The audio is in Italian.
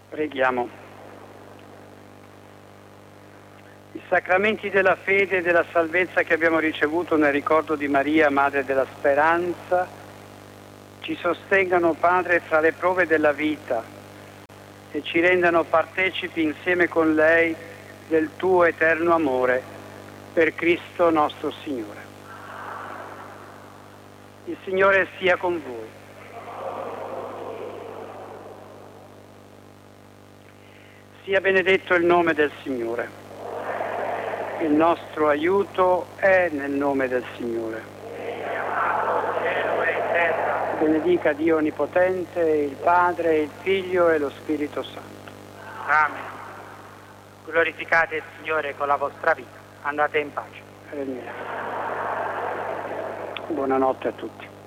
Preghiamo. I sacramenti della fede e della salvezza che abbiamo ricevuto nel ricordo di Maria, Madre della Speranza, ci sostengano, Padre, fra le prove della vita e ci rendano partecipi insieme con lei del tuo eterno amore per Cristo nostro Signore. Il Signore sia con voi. Sia benedetto il nome del Signore. Il nostro aiuto è nel nome del Signore. Benedica Dio Onnipotente, il Padre, il Figlio e lo Spirito Santo. Amen. Glorificate il Signore con la vostra vita. Andate in pace. Buonanotte a tutti.